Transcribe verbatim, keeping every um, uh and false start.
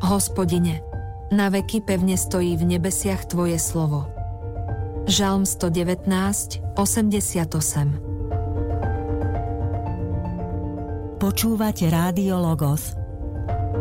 Hospodine, na veky pevne stojí v nebesiach Tvoje slovo. Žalm sto devätnásť, osemdesiatosem. Počúvate Rádio Logos.